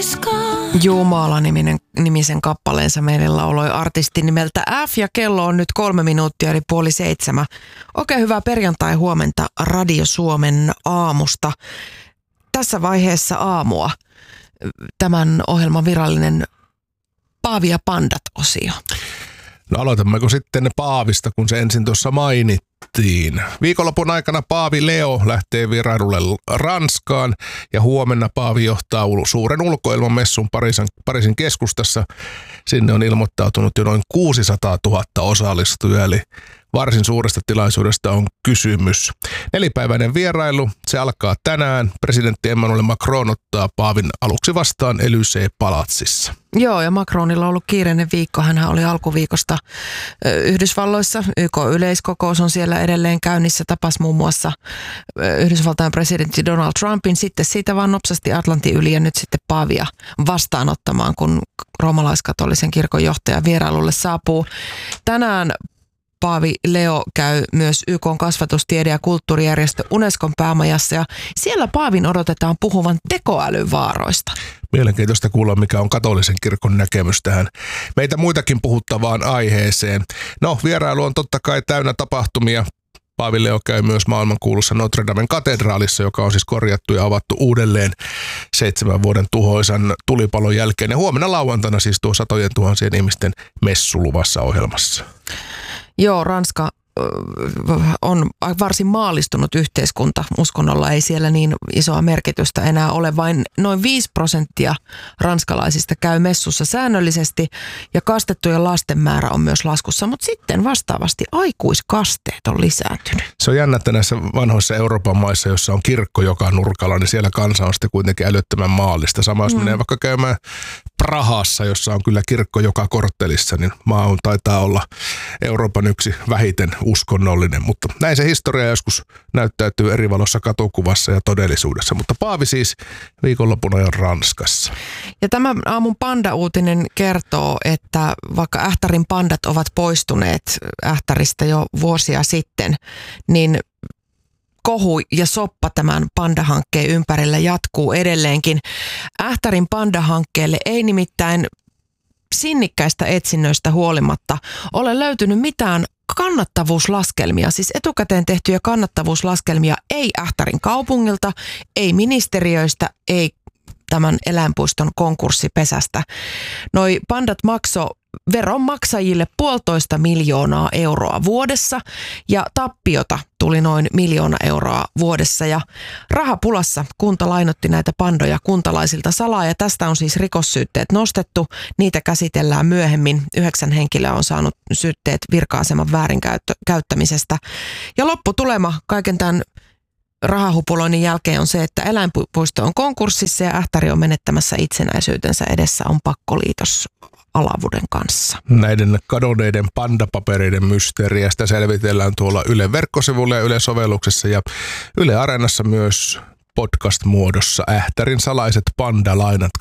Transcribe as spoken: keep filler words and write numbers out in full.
Jumala-niminen nimisen kappaleensa meille lauloi artisti nimeltä F ja kello on nyt kolme minuuttia eli puoli seitsemän. Oikein hyvää perjantai-huomenta Radio Suomen aamusta. Tässä vaiheessa aamua tämän ohjelman virallinen Paavi ja pandat-osio. No aloitammeko sitten Paavista, kun se ensin tuossa mainittiin. Viikonlopun aikana Paavi Leo lähtee vierailulle Ranskaan ja huomenna Paavi johtaa suuren ulkoilmamessun Pariisin, Pariisin keskustassa. Sinne on ilmoittautunut jo noin kuusisataatuhatta osallistujaa, eli varsin suuresta tilaisuudesta on kysymys. Nelipäiväinen vierailu, se alkaa tänään. Presidentti Emmanuel Macron ottaa Paavin aluksi vastaan Élysée-palatsissa. Joo, ja Macronilla on ollut kiireinen viikko. Hänhän oli alkuviikosta Yhdysvalloissa. Y K-yleiskokous on siellä edelleen käynnissä. Tapas muun muassa Yhdysvaltain presidentti Donald Trumpin. Sitten siitä vaan nopsasti Atlantin yli ja nyt sitten Paavia vastaanottamaan, kun roomalaiskatolisen kirkon johtaja vierailulle saapuu. Tänään Paavi Leo käy myös Y K:n kasvatustiede- ja kulttuurijärjestö Unescon päämajassa ja siellä Paavin odotetaan puhuvan tekoälyn vaaroista. Mielenkiintoista kuulla, mikä on katolisen kirkon näkemys tähän meitä muitakin puhuttavaan aiheeseen. No, vierailu on totta kai täynnä tapahtumia. Paavi Leo käy myös maailmankuulussa Notre Damen katedraalissa, joka on siis korjattu ja avattu uudelleen seitsemän vuoden tuhoisan tulipalon jälkeen. Ja huomenna lauantaina siis tuo satojen tuhansien ihmisten messu luvassa ohjelmassa. Joo, Ranska on varsin maallistunut yhteiskunta. Uskonnolla ei siellä niin isoa merkitystä enää ole. Vain noin viisi prosenttia ranskalaisista käy messussa säännöllisesti ja kastettujen lasten määrä on myös laskussa. Mutta sitten vastaavasti aikuiskasteet on lisääntynyt. Se on jännä, että näissä vanhoissa Euroopan maissa, jossa on kirkko joka nurkalla, niin siellä kansa on sitten kuitenkin älyttömän maallista. Sama jos mm. menee vaikka käymään Prahassa, jossa on kyllä kirkko joka korttelissa, niin maa on taitaa olla Euroopan yksi vähiten uskonnollinen, mutta näin se historia joskus näyttäytyy eri valossa katukuvassa ja todellisuudessa, mutta Paavi siis viikonlopun ajan Ranskassa. Ja tämä aamun panda-uutinen kertoo, että vaikka Ähtärin pandat ovat poistuneet Ähtäristä jo vuosia sitten, niin kohu ja soppa tämän pandahankkeen ympärillä jatkuu edelleenkin. Ähtärin pandahankkeelle ei nimittäin sinnikkäistä etsinnöistä huolimatta ole löytynyt mitään kannattavuuslaskelmia, siis etukäteen tehtyjä kannattavuuslaskelmia ei Ähtärin kaupungilta, ei ministeriöistä, ei tämän eläinpuiston konkurssipesästä. Noi pandat makso veronmaksajille puolitoista miljoonaa euroa vuodessa ja tappiota tuli noin miljoona euroa vuodessa ja rahapulassa kunta lainotti näitä pandoja kuntalaisilta salaa ja tästä on siis rikossyytteet nostettu. Niitä käsitellään myöhemmin. Yhdeksän henkilöä on saanut syytteet virka-aseman väärinkäyttämisestä ja lopputulema kaiken tämän rahahupuloinnin jälkeen on se, että eläinpuisto on konkurssissa ja Ähtäri on menettämässä itsenäisyytensä. Edessä on pakkoliitos Alavuden kanssa. Näiden kadonneiden pandapapereiden mysteeriä sitä selvitellään tuolla Yle verkkosivulla ja Yle sovelluksessa ja Yle Areenassa myös podcast-muodossa Ähtärin salaiset pandalainat.